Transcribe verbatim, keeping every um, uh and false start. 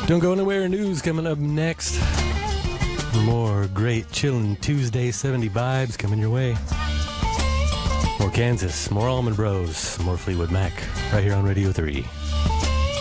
Don't go anywhere. News coming up next. More great chillin' Tuesday seventy vibes coming your way. More Kansas, more Allman Bros, more Fleetwood Mac, right here on Radio three.